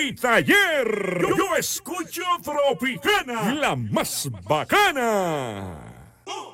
mi taller. Yo escucho Tropicana, la más bacana.